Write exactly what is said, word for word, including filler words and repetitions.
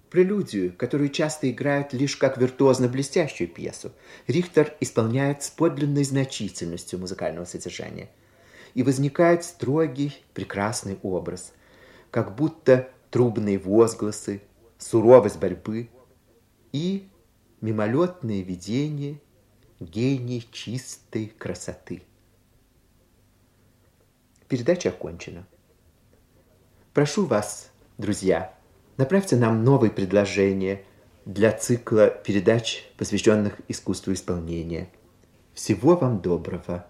Прелюдию, которую часто играют лишь как виртуозно блестящую пьесу, Рихтер исполняет с подлинной значительностью музыкального содержания. И возникает строгий, прекрасный образ, как будто трубные возгласы, суровость борьбы и мимолетное видение гений чистой красоты. Передача окончена. Прошу вас, друзья, направьте нам новые предложения для цикла передач, посвященных искусству исполнения. Всего вам доброго.